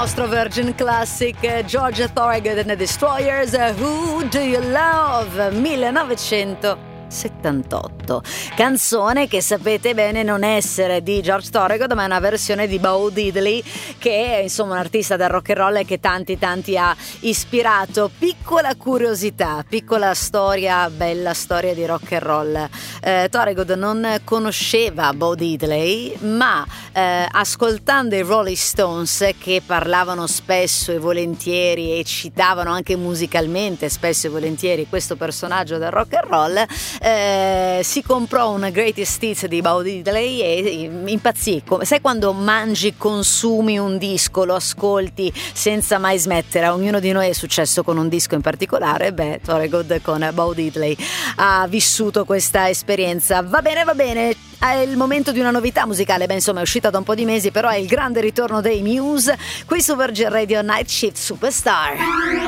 nostro Virgin Classic, Georgia Thorogood and the Destroyers, Who Do You Love, 1978. Canzone che sapete bene non essere di George Thorogood, ma è una versione di Bo Diddley, che è insomma un artista del rock and roll e che tanti ha ispirato. Piccola curiosità, piccola storia, bella storia di rock and roll. Thorogood non conosceva Bo Diddley, ma ascoltando i Rolling Stones, che parlavano spesso e volentieri e citavano anche musicalmente spesso e volentieri questo personaggio del rock and roll, si comprò un Greatest Hits di Bo Diddley e impazzì. Sai quando mangi, consumi un disco, lo ascolti senza mai smettere? A ognuno di noi è successo con un disco in particolare. Thorogood con Bo Diddley ha vissuto questa esperienza. Va bene, è il momento di una novità musicale. Insomma, è uscita da un po' di mesi, però è il grande ritorno dei Muse qui su Virgin Radio Night Shift Superstar.